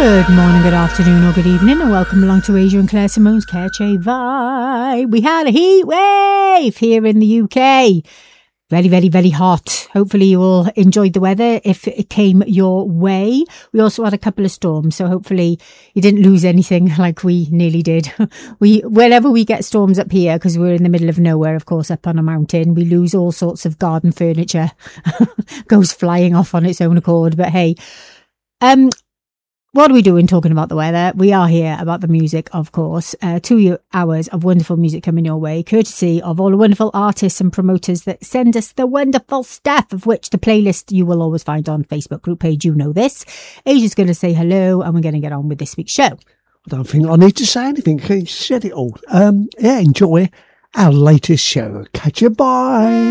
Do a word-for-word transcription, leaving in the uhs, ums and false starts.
Good morning, good afternoon, or good evening, and welcome along to Asia and Claire Simone's Kerche Vibe. We had a heat wave here in the U K. Very, very, very hot. Hopefully you all enjoyed the weather if it came your way. We also had a couple of storms, so hopefully you didn't lose anything like we nearly did. We, whenever we get storms up here, because we're in the middle of nowhere, of course, up on a mountain, we lose all sorts of garden furniture. Goes flying off on its own accord. But hey, um, what are we doing talking about the weather? We are here about the music, of course. Uh, two hours of wonderful music coming your way, courtesy of all the wonderful artists and promoters that send us the wonderful stuff, of which the playlist you will always find on Facebook group page. You know this. Asia's going to say hello, and we're going to get on with this week's show. I don't think I need to say anything. He said it all. Um, yeah, enjoy our latest show. Catch you, bye.